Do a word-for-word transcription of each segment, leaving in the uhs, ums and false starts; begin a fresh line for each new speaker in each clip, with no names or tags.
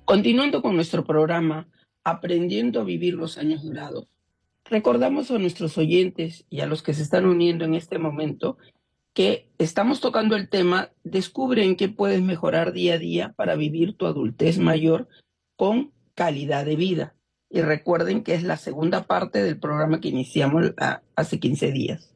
Continuando con nuestro programa, Aprendiendo a vivir los años dorados, recordamos a nuestros oyentes y a los que se están uniendo en este momento que estamos tocando el tema Descubre en qué puedes mejorar día a día para vivir tu adultez mayor con calidad de vida. Y recuerden que es la segunda parte del programa que iniciamos hace quince días.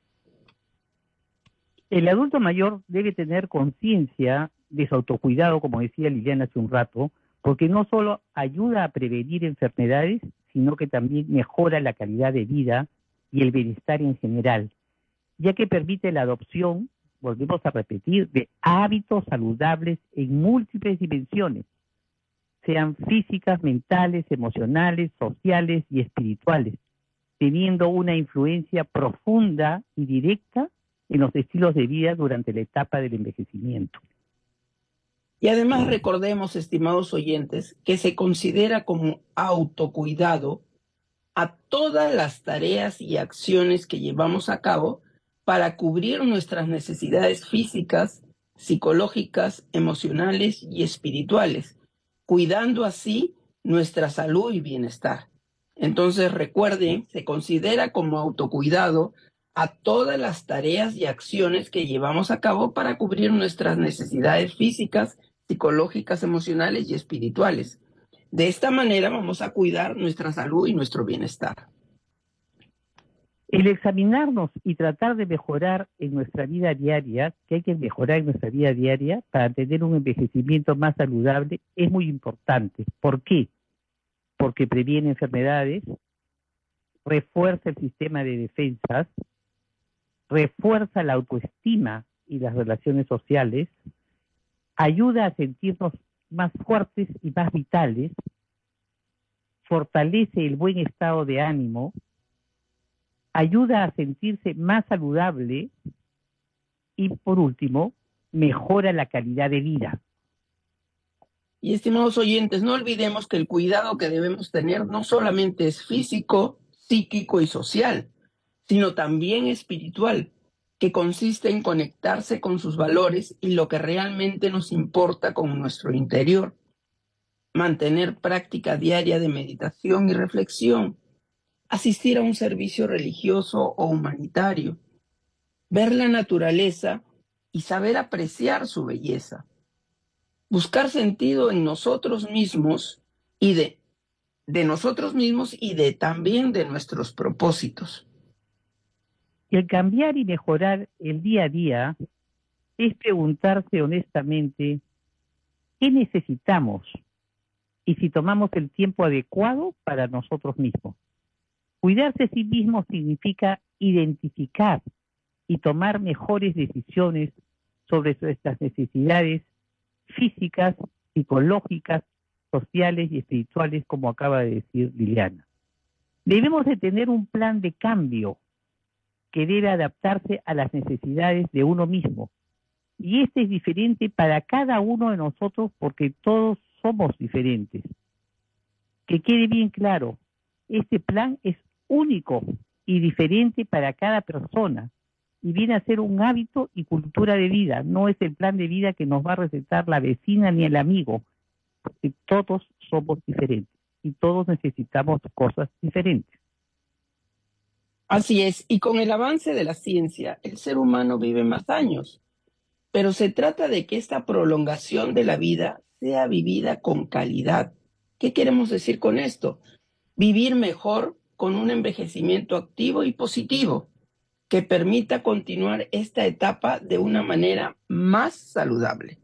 El adulto mayor debe tener conciencia de su autocuidado, como decía Liliana hace un rato, porque no solo ayuda a prevenir enfermedades, sino que también mejora la calidad de vida y el bienestar en general, ya que permite la adopción, volvemos a repetir, de hábitos saludables en múltiples dimensiones, sean físicas, mentales, emocionales, sociales y espirituales, teniendo una influencia profunda y directa en los estilos de vida durante la etapa del envejecimiento.
Y además recordemos, estimados oyentes, que se considera como autocuidado a todas las tareas y acciones que llevamos a cabo para cubrir nuestras necesidades físicas, psicológicas, emocionales y espirituales, cuidando así nuestra salud y bienestar. Entonces recuerden, se considera como autocuidado a todas las tareas y acciones que llevamos a cabo para cubrir nuestras necesidades físicas, psicológicas, emocionales y espirituales. De esta manera vamos a cuidar nuestra salud y nuestro bienestar.
El examinarnos y tratar de mejorar en nuestra vida diaria, que hay que mejorar en nuestra vida diaria para tener un envejecimiento más saludable, es muy importante. ¿Por qué? Porque previene enfermedades, refuerza el sistema de defensas, refuerza la autoestima y las relaciones sociales, ayuda a sentirnos más fuertes y más vitales, fortalece el buen estado de ánimo, ayuda a sentirse más saludable y, por último, mejora la calidad de vida.
Y estimados oyentes, no olvidemos que el cuidado que debemos tener no solamente es físico, psíquico y social, sino también espiritual, que consiste en conectarse con sus valores y lo que realmente nos importa con nuestro interior. Mantener práctica diaria de meditación y reflexión, asistir a un servicio religioso o humanitario, ver la naturaleza y saber apreciar su belleza, buscar sentido en nosotros mismos y de, de nosotros mismos y de también de nuestros propósitos.
El cambiar y mejorar el día a día es preguntarse honestamente qué necesitamos y si tomamos el tiempo adecuado para nosotros mismos. Cuidarse a sí mismo significa identificar y tomar mejores decisiones sobre nuestras necesidades físicas, psicológicas, sociales y espirituales, como acaba de decir Liliana. Debemos de tener un plan de cambio que debe adaptarse a las necesidades de uno mismo. Y este es diferente para cada uno de nosotros porque todos somos diferentes. Que quede bien claro, este plan es único y diferente para cada persona y viene a ser un hábito y cultura de vida. No es el plan de vida que nos va a recetar la vecina ni el amigo, porque todos somos diferentes y todos necesitamos cosas diferentes.
Así es, y con el avance de la ciencia, el ser humano vive más años, pero se trata de que esta prolongación de la vida sea vivida con calidad. ¿Qué queremos decir con esto? Vivir mejor con un envejecimiento activo y positivo, que permita continuar esta etapa de una manera más saludable.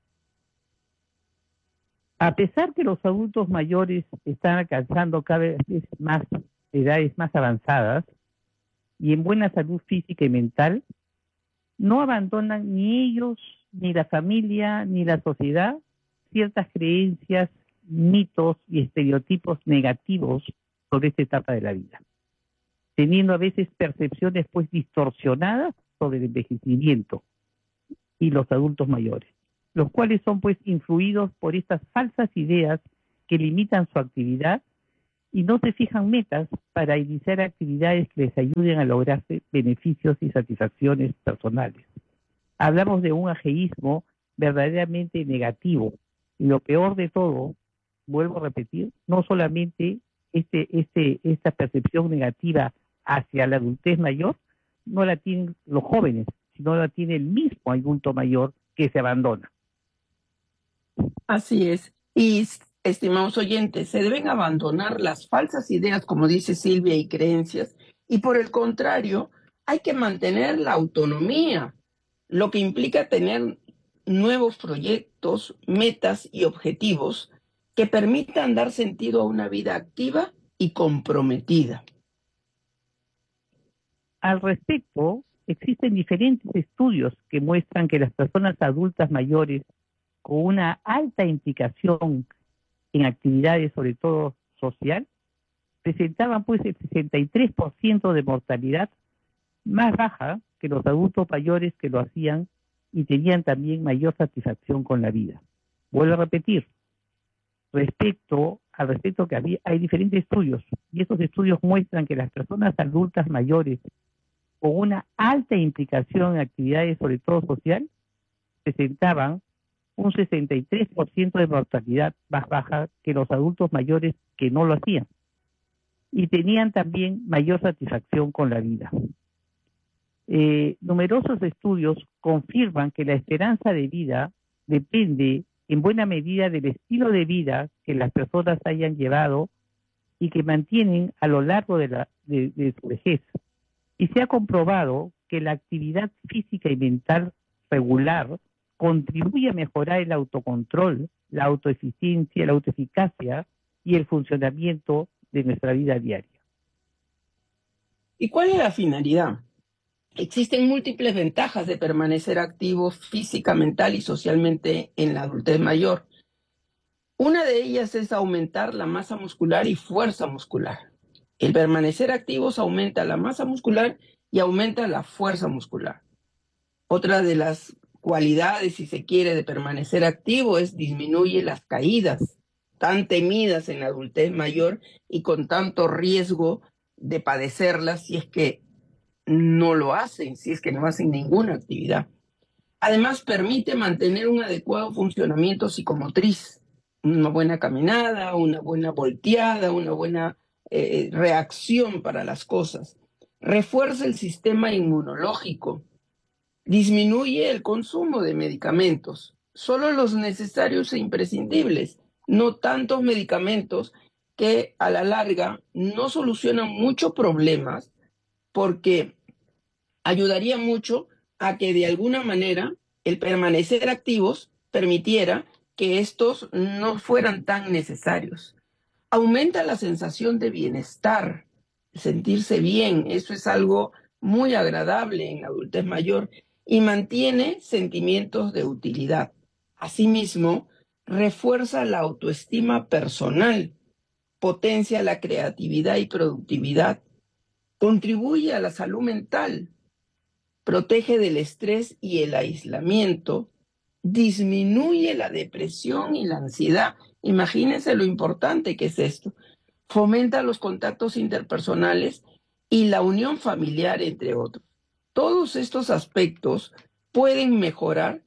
A pesar que los adultos mayores están alcanzando cada vez más edades más avanzadas, y en buena salud física y mental, no abandonan ni ellos, ni la familia, ni la sociedad ciertas creencias, mitos y estereotipos negativos sobre esta etapa de la vida, teniendo a veces percepciones pues distorsionadas sobre el envejecimiento y los adultos mayores, los cuales son pues influidos por estas falsas ideas que limitan su actividad y no se fijan metas para iniciar actividades que les ayuden a lograr beneficios y satisfacciones personales. Hablamos de un ajeísmo verdaderamente negativo, y lo peor de todo vuelvo a repetir, no solamente este, este, esta percepción negativa hacia la adultez mayor, no la tienen los jóvenes, sino la tiene el mismo adulto mayor que se abandona.
Así es. Y, estimados oyentes, se deben abandonar las falsas ideas, como dice Silvia, y creencias, y por el contrario, hay que mantener la autonomía, lo que implica tener nuevos proyectos, metas y objetivos que permitan dar sentido a una vida activa y comprometida.
Al respecto, existen diferentes estudios que muestran que las personas adultas mayores con una alta implicación en actividades, sobre todo social, presentaban pues el sesenta y tres por ciento de mortalidad más baja que los adultos mayores que lo hacían y tenían también mayor satisfacción con la vida. Vuelvo a repetir, respecto al respecto que había, hay diferentes estudios y estos estudios muestran que las personas adultas mayores con una alta implicación en actividades, sobre todo social, presentaban un sesenta y tres por ciento de mortalidad más baja que los adultos mayores que no lo hacían. Y tenían también mayor satisfacción con la vida. Eh, numerosos estudios confirman que la esperanza de vida depende en buena medida del estilo de vida que las personas hayan llevado y que mantienen a lo largo de, la, de, de su vejez. Y se ha comprobado que la actividad física y mental regular contribuye a mejorar el autocontrol, la autoeficiencia, la autoeficacia y el funcionamiento de nuestra vida diaria.
¿Y cuál es la finalidad? Existen múltiples ventajas de permanecer activo física, mental y socialmente en la adultez mayor. Una de ellas es aumentar la masa muscular y fuerza muscular. El permanecer activos aumenta la masa muscular y aumenta la fuerza muscular. Otra de las cualidades, si se quiere, de permanecer activo es disminuye las caídas tan temidas en la adultez mayor y con tanto riesgo de padecerlas si es que no lo hacen, si es que no hacen ninguna actividad. Además, permite mantener un adecuado funcionamiento psicomotriz, una buena caminada, una buena volteada, una buena eh, reacción para las cosas. Refuerza el sistema inmunológico. Disminuye el consumo de medicamentos, solo los necesarios e imprescindibles, no tantos medicamentos que a la larga no solucionan muchos problemas, porque ayudaría mucho a que de alguna manera el permanecer activos permitiera que estos no fueran tan necesarios. Aumenta la sensación de bienestar, sentirse bien, eso es algo muy agradable en la adultez mayor, y mantiene sentimientos de utilidad. Asimismo, refuerza la autoestima personal, potencia la creatividad y productividad, contribuye a la salud mental, protege del estrés y el aislamiento, disminuye la depresión y la ansiedad. Imagínense lo importante que es esto. Fomenta los contactos interpersonales y la unión familiar, entre otros. Todos estos aspectos pueden mejorar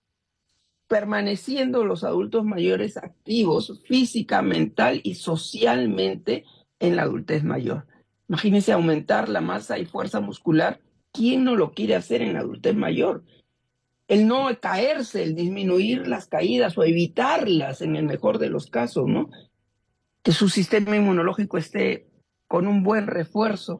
permaneciendo los adultos mayores activos física, mental y socialmente en la adultez mayor. Imagínense aumentar la masa y fuerza muscular. ¿Quién no lo quiere hacer en la adultez mayor? El no caerse, el disminuir las caídas o evitarlas en el mejor de los casos, ¿no? Que su sistema inmunológico esté con un buen refuerzo.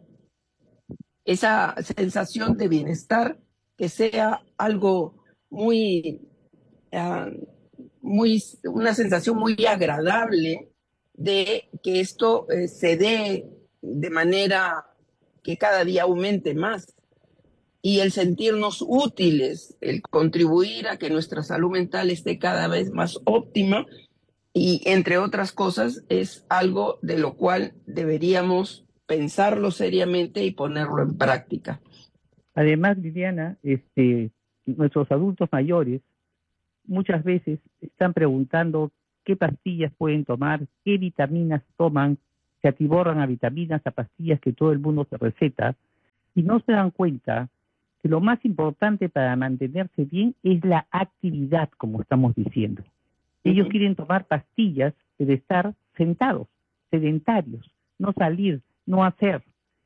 Esa sensación de bienestar, que sea algo muy, uh, muy, una sensación muy agradable de que esto eh, se dé de manera que cada día aumente más. Y el sentirnos útiles, el contribuir a que nuestra salud mental esté cada vez más óptima y, entre otras cosas, es algo de lo cual deberíamos pensarlo seriamente y ponerlo en práctica.
Además, Liliana, este, nuestros adultos mayores muchas veces están preguntando qué pastillas pueden tomar, qué vitaminas toman, se atiborran a vitaminas, a pastillas que todo el mundo se receta, y no se dan cuenta que lo más importante para mantenerse bien es la actividad, como estamos diciendo. Ellos uh-huh. quieren tomar pastillas el estar sentados, sedentarios, no salir, no hacer,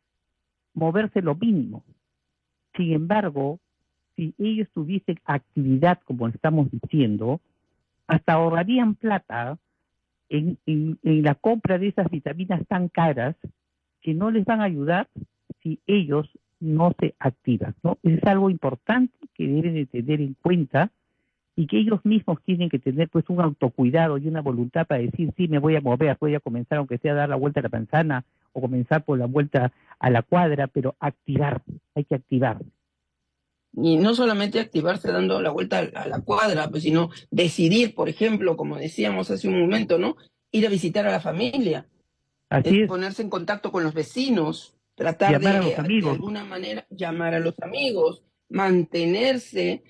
moverse lo mínimo. Sin embargo, si ellos tuviesen actividad, como estamos diciendo, hasta ahorrarían plata en, en, en la compra de esas vitaminas tan caras que no les van a ayudar si ellos no se activan, ¿no? Es algo importante que deben de tener en cuenta y que ellos mismos tienen que tener pues un autocuidado y una voluntad para decir, sí, me voy a mover, voy a comenzar aunque sea a dar la vuelta a la manzana o comenzar por la vuelta a la cuadra, pero activar, hay que activar.
Y no solamente activarse dando la vuelta a la cuadra, pues, sino decidir, por ejemplo, como decíamos hace un momento, ¿no? Ir a visitar a la familia,
Así
es
es,
ponerse en contacto con los vecinos, tratar
llamar a
de,
los
de
amigos,
alguna manera llamar a los amigos, mantenerse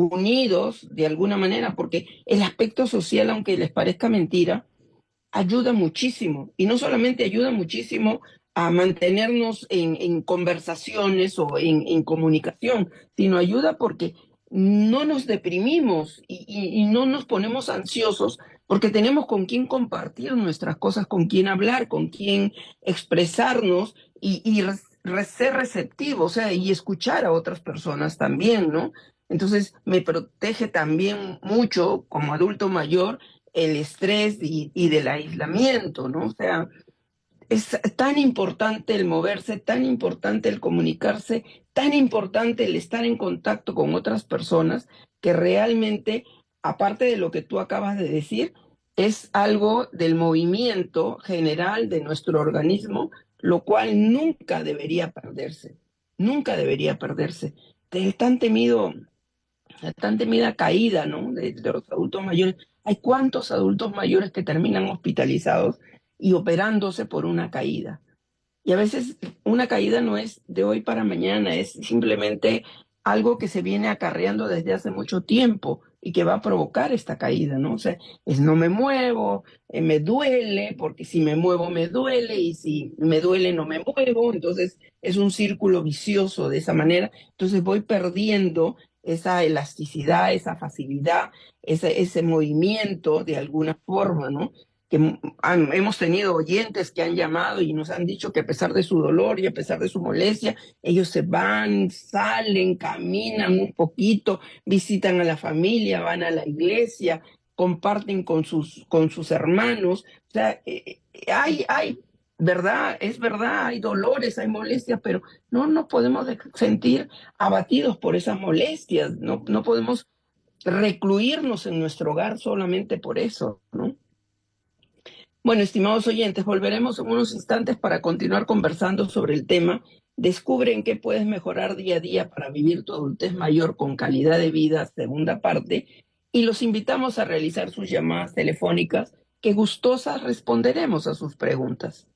unidos de alguna manera, porque el aspecto social, aunque les parezca mentira, ayuda muchísimo. Y no solamente ayuda muchísimo a mantenernos en, en conversaciones o en, en comunicación, sino ayuda porque no nos deprimimos y, y- y no nos ponemos ansiosos porque tenemos con quién compartir nuestras cosas, con quién hablar, con quién expresarnos y, y re- re- ser receptivo, o sea, y escuchar a otras personas también, ¿no? Entonces me protege también mucho como adulto mayor el estrés y, y del aislamiento, ¿no? O sea, es tan importante el moverse, tan importante el comunicarse, tan importante el estar en contacto con otras personas, que realmente, aparte de lo que tú acabas de decir, es algo del movimiento general de nuestro organismo, lo cual nunca debería perderse, nunca debería perderse. El tan temido la tan temida caída, ¿no? de, de los adultos mayores. Hay cuántos adultos mayores que terminan hospitalizados y operándose por una caída. Y a veces una caída no es de hoy para mañana, es simplemente algo que se viene acarreando desde hace mucho tiempo y que va a provocar esta caída, ¿no? O sea, es no me muevo, eh, me duele, porque si me muevo me duele y si me duele no me muevo, entonces es un círculo vicioso de esa manera, entonces voy perdiendo esa elasticidad, esa facilidad, ese, ese movimiento de alguna forma, ¿no? Que han, hemos tenido oyentes que han llamado y nos han dicho que a pesar de su dolor y a pesar de su molestia, ellos se van, salen, caminan un poquito, visitan a la familia, van a la iglesia, comparten con sus, con sus hermanos. O sea, eh, eh, hay, hay, verdad, es verdad, hay dolores, hay molestias, pero no nos podemos sentir abatidos por esas molestias, no, no podemos recluirnos en nuestro hogar solamente por eso, ¿no? Bueno, estimados oyentes, volveremos en unos instantes para continuar conversando sobre el tema. Descubre en qué puedes mejorar día a día para vivir tu adultez mayor con calidad de vida, segunda parte, y los invitamos a realizar sus llamadas telefónicas, que gustosas responderemos a sus preguntas.